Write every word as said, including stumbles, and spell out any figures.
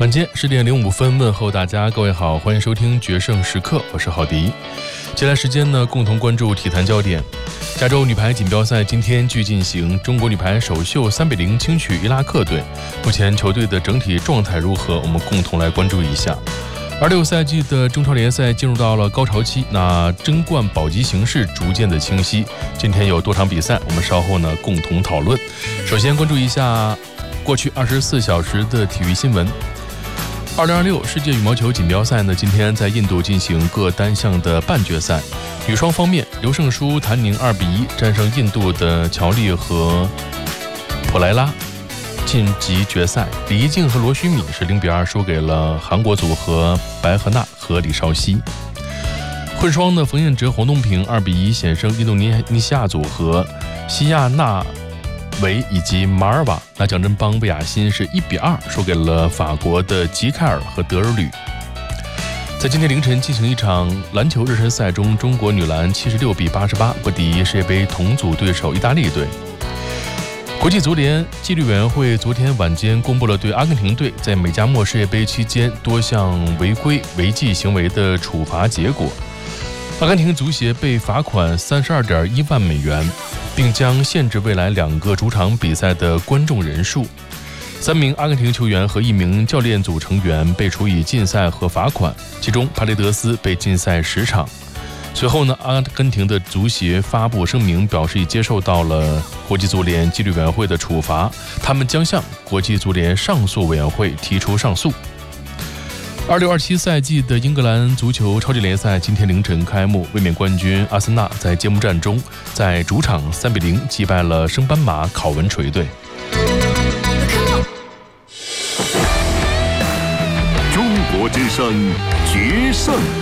晚间十点零五分，问候大家，各位好，欢迎收听决胜时刻，我是郝迪。接下来时间呢，共同关注体坛焦点。加州女排锦标赛今天继续进行，中国女排首秀三比零轻取伊拉克队，目前球队的整体状态如何？我们共同来关注一下。二六赛季的中超联赛进入到了高潮期，那争冠保级形势逐渐的清晰。今天有多场比赛，我们稍后呢共同讨论。首先关注一下过去二十四小时的体育新闻。二零二六世界羽毛球锦标赛呢，今天在印度进行各单项的半决赛。女双方面，刘胜书、谭宁二比一战胜印度的乔丽和普莱拉，晋级决赛。李怡静和罗虚敏是零比二输给了韩国组合白河娜和李绍熙。混双的冯彦哲、黄东萍二比一险胜印度尼西亚组合西亚纳维以及马尔瓦。那蒋振邦、魏雅欣是一比二输给了法国的吉凯尔和德尔吕。在今天凌晨进行一场篮球热身赛中，中国女篮七十六比八十八不敌世界杯同组对手意大利队。国际足联纪律委员会昨天晚间公布了对阿根廷队在美加墨世界杯期间多项违规违纪行为的处罚结果。阿根廷足协被罚款三十二点一万美元，并将限制未来两个主场比赛的观众人数。三名阿根廷球员和一名教练组成员被处以禁赛和罚款，其中帕雷德斯被禁赛十场。随后呢，阿根廷的足协发布声明，表示已接受到了国际足联纪律委员会的处罚，他们将向国际足联上诉委员会提出上诉。二六二七赛季的英格兰足球超级联赛今天凌晨开幕，卫冕冠军阿森纳在揭幕战中在主场三比零击败了升班马考文垂队。 中国之声决胜